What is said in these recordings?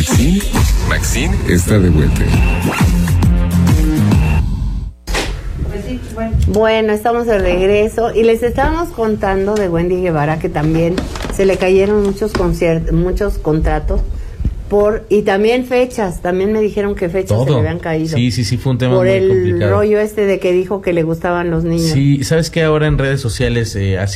Maxine está de vuelta. Bueno, estamos de regreso y les estábamos contando de Wendy Guevara, que también se le cayeron muchos contratos y también fechas. También me dijeron que fechas se le habían caído. Sí, fue un tema por muy el complicado. rollo de que dijo que le gustaban los niños. Sí, sabes que ahora en redes sociales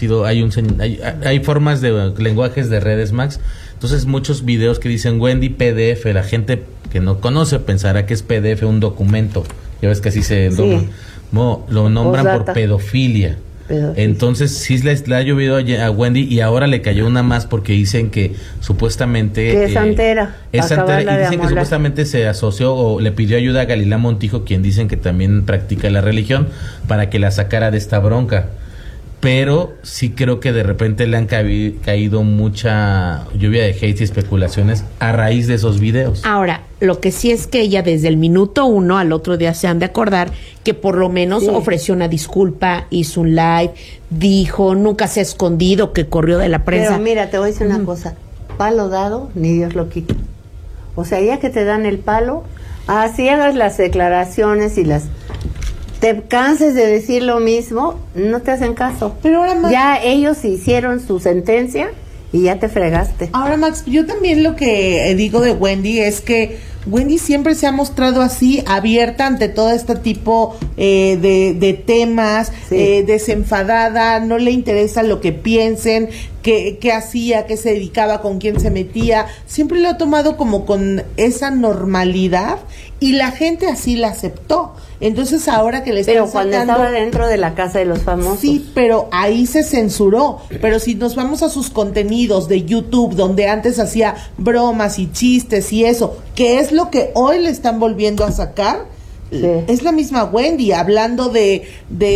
hay formas de lenguajes de redes, Max. Entonces muchos videos que dicen Wendy PDF, la gente que no conoce pensará que es PDF un documento. Ya ves que así se lo nombran por pedofilia. Entonces sí le ha llovido a Wendy y ahora le cayó una más porque dicen que supuestamente que es santera. Es santera y dicen que supuestamente se asoció o le pidió ayuda a Galilea Montijo, quien dicen que también practica la religión, para que la sacara de esta bronca. Pero sí creo que de repente le han caído mucha lluvia de hate y especulaciones a raíz de esos videos. Ahora, lo que sí es que ella desde el minuto 1 al otro día se han de acordar que por lo menos ofreció una disculpa, hizo un live, dijo, nunca se ha escondido, que corrió de la prensa. Pero mira, te voy a decir una cosa, palo dado, ni Dios lo quita. O sea, ya que te dan el palo, así hagas las declaraciones y te canses de decir lo mismo, no te hacen caso. Pero ahora, Max, ya ellos hicieron su sentencia y ya te fregaste. Ahora, Max, yo también lo que digo de Wendy es que Wendy siempre se ha mostrado así, abierta ante todo este tipo de temas, desenfadada, no le interesa lo que piensen, qué hacía, qué se dedicaba, con quién se metía, siempre lo ha tomado como con esa normalidad y la gente así la aceptó. Entonces ahora que le están Pero cuando estaba dentro de la casa de los famosos. Sí, pero ahí se censuró. Pero si nos vamos a sus contenidos de YouTube, donde antes hacía bromas y chistes y eso, que es lo que hoy le están volviendo a sacar, es la misma Wendy, hablando de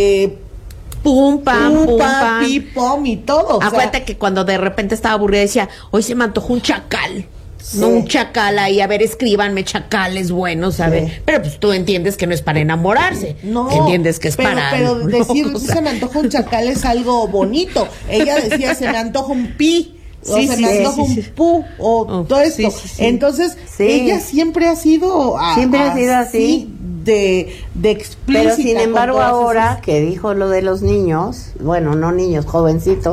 pum, pam, pi, pum y todo. Acuérdate que cuando de repente estaba aburrida decía, hoy se me antojó un chacal. No un chacal ahí, a ver, escríbanme chacales buenos, a ver. Pero pues tú entiendes que no es para enamorarse. No. Entiendes que es para... Pero decir se me antoja un chacal es algo bonito. Ella decía, se me antoja un pi. O se me antoja un pu. O todo esto. Entonces, ella siempre ha sido... Siempre ha sido así. De explícita. Pero sin embargo ahora que dijo lo de los niños, bueno, no niños, jovencitos,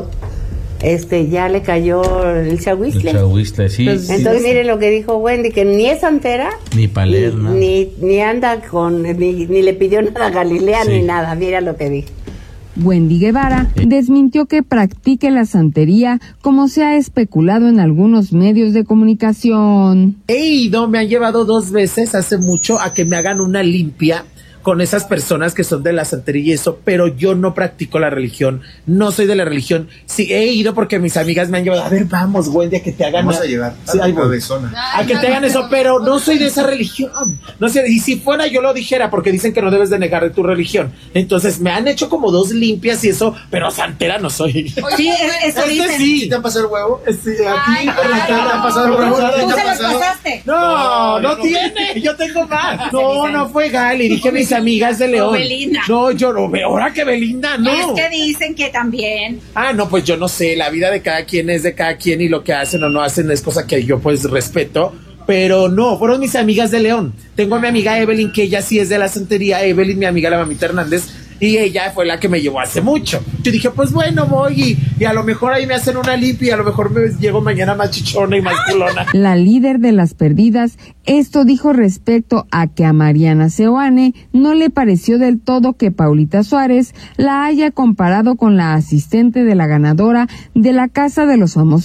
ya le cayó el chahuistle. El chahuistle, sí. Entonces miren lo que dijo Wendy, que ni es santera, ni palerma, ni anda ni le pidió nada a Galilea, ni nada. Mira lo que dijo. Wendy Guevara desmintió que practique la santería, como se ha especulado en algunos medios de comunicación. Me han llevado 2 veces hace mucho a que me hagan una limpia con esas personas que son de la santería y eso, pero yo no practico la religión, no soy de la religión. Sí, he ido porque mis amigas me han llevado, a ver, vamos, Wendy, a que te hagan... Vamos a llegar a que te hagan eso, pero no soy de esa religión. No sé, y si fuera yo lo dijera, porque dicen que no debes de negar tu religión. Entonces, me han hecho como 2 limpias y eso, pero santera no soy. Sí, eso dicen. ¿Sí te han pasado el huevo? Sí, aquí en la cara han pasado el huevo. ¿Tú se los pasaste? No tiene, yo tengo más. No fue Gali, dije mis amigas de León. Belinda. No, yo no veo. Ahora que Belinda, no. Es que dicen que también. No, pues yo no sé. La vida de cada quien es de cada quien y lo que hacen o no hacen es cosa que yo pues respeto. Pero no, fueron mis amigas de León. Tengo a mi amiga Evelyn, que ella sí es de la santería. Evelyn, mi amiga la mamita Hernández. Y ella fue la que me llevó hace mucho. Yo dije, pues bueno, voy y a lo mejor ahí me hacen una limpia y a lo mejor me llego mañana más chichona y más culona. La líder de Las Perdidas, esto dijo respecto a que a Mariana Seoane no le pareció del todo que Paulita Suárez la haya comparado con la asistente de la ganadora de la Casa de los Famosos